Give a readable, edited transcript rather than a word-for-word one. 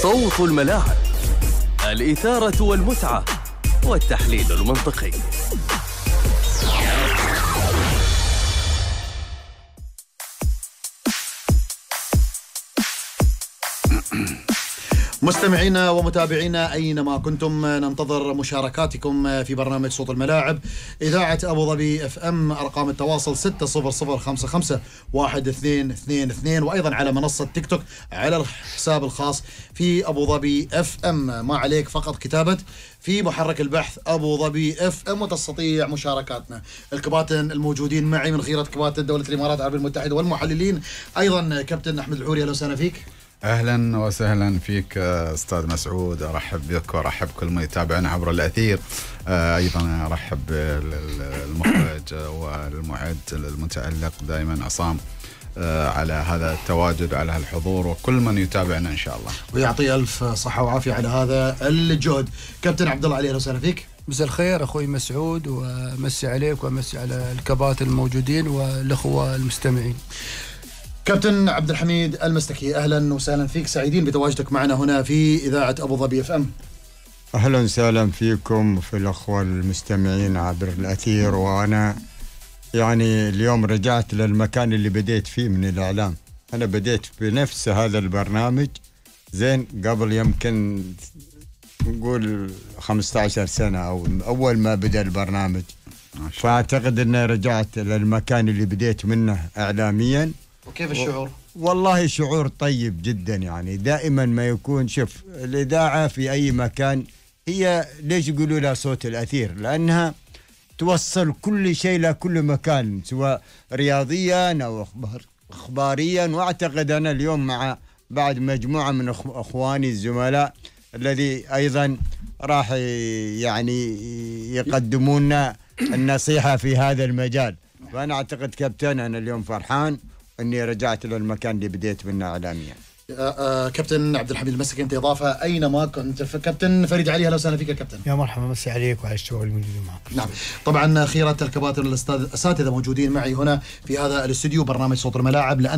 صوت الملاعب، الإثارة والمتعة والتحليل المنطقي. مستمعينا ومتابعينا أينما كنتم، ننتظر مشاركاتكم في برنامج صوت الملاعب إذاعة أبو ظبي اف ام. أرقام التواصل 60055 1222، وأيضا على منصة تيك توك على الحساب الخاص في أبو ظبي اف ام. ما عليك فقط كتابة في محرك البحث أبو ظبي اف ام وتستطيع مشاركاتنا. الكباتن الموجودين معي من خيرة كباتن دولة الإمارات العربية المتحدة والمحللين أيضا كابتن أحمد العوري، أهلا وسهلا فيك. أهلا وسهلا فيك أستاذ مسعود، أرحب بك وأرحب كل من يتابعنا عبر الأثير. أيضا أرحب بالمخرج والمعد المتألق دائما عصام على هذا التواجد، على الحضور، وكل من يتابعنا إن شاء الله، ويعطي ألف صحة وعافية على هذا الجهد. كابتن عبد الله علي، أهلا وسهلا فيك. مساء الخير أخوي مسعود، ومسي عليك ومسي على الكباتن الموجودين والأخوة المستمعين. كابتن عبد الحميد المستكي، أهلا وسهلا فيك، سعيدين بتواجدك معنا هنا في إذاعة أبو ظبي اف ام. أهلا وسهلا فيكم وفي الأخوة المستمعين عبر الأثير. وأنا يعني اليوم رجعت للمكان اللي بديت فيه من الإعلام. أنا بديت بنفس هذا البرنامج زين قبل يمكن نقول 15 سنة أو أول ما بدأ البرنامج، فأعتقد أني رجعت للمكان اللي بديت منه إعلاميا. وكيف الشعور؟ والله شعور طيب جدا. يعني دائما ما يكون، شوف الإذاعة في أي مكان هي ليش يقولوا لها صوت الأثير؟ لأنها توصل كل شيء لكل مكان، سواء رياضيا أو إخباريا. وأعتقد أنا اليوم مع بعد مجموعة من أخواني الزملاء الذي أيضا راح يعني يقدمون النصيحة في هذا المجال. وأنا أعتقد كابتن أنا اليوم فرحان أني رجعت للمكان اللي بديت منه إعلاميا. كابتن عبد الحميد المسكي، أنت إضافة أينما كنت. كابتن فريد علي، أهلا وسهلا فيك يا كابتن. يا مرحبا، مسي عليك وعلى الشباب الموجودين معك. نعم، طبعا خيرة الكباتن الأساتذة موجودين معي هنا في هذا الاستوديو برنامج صوت الملاعب.